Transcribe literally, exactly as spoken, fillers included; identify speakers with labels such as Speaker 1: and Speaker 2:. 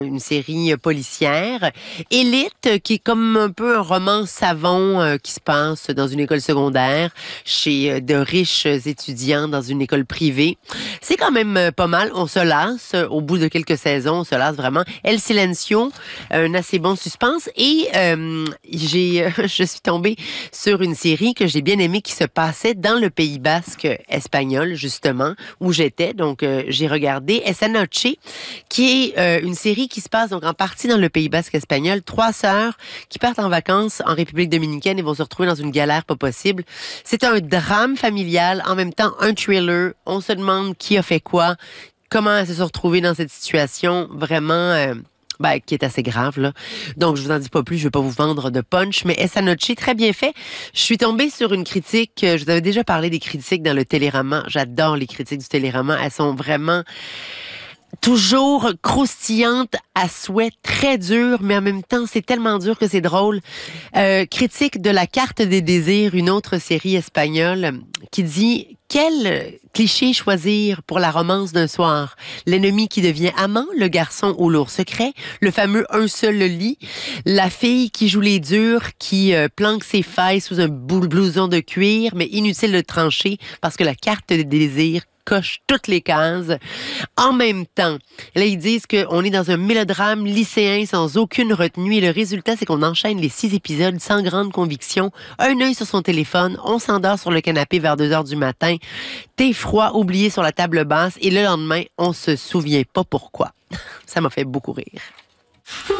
Speaker 1: Une série policière. Élite, qui est comme un peu un roman savon euh, qui se passe dans une école secondaire chez euh, de riches étudiants dans une école privée. C'est quand même euh, pas mal. On se lasse. euh, Au bout de quelques saisons, on se lasse vraiment. El Silencio, un assez bon suspense. Et euh, j'ai, euh, je suis tombée sur une série que j'ai bien aimée qui se passait dans le Pays basque espagnol, justement, où j'étais. Donc, euh, j'ai regardé Esa Noche, qui est euh, une série qui se passe donc en partie dans le Pays basque espagnol. Trois sœurs qui partent en vacances en République dominicaine et vont se retrouver dans une galère pas possible. C'est un drame familial, en même temps un thriller. On se demande qui a fait quoi, comment elles se sont retrouvées dans cette situation vraiment euh, ben, qui est assez grave, là. Donc, je vous en dis pas plus, je vais pas vous vendre de punch, mais Esa Noche, très bien fait. Je suis tombée sur une critique, euh, je vous avais déjà parlé des critiques dans le Télérama. J'adore les critiques du Télérama. Elles sont vraiment toujours croustillante à souhait, très dure, mais en même temps, c'est tellement dur que c'est drôle. Euh, critique de La Carte des désirs, une autre série espagnole, qui dit « Quel cliché choisir pour la romance d'un soir? L'ennemi qui devient amant, le garçon au lourd secret, le fameux un seul lit, la fille qui joue les durs, qui euh, planque ses failles sous un blouson de cuir, mais inutile de trancher parce que la carte des désirs coche toutes les cases. En même temps, là, ils disent qu'on est dans un mélodrame lycéen sans aucune retenue et le résultat, c'est qu'on enchaîne les six épisodes sans grande conviction. Un œil sur son téléphone, on s'endort sur le canapé vers deux heures du matin, thé froid oublié sur la table basse et le lendemain, on se souvient pas pourquoi. Ça m'a fait beaucoup rire.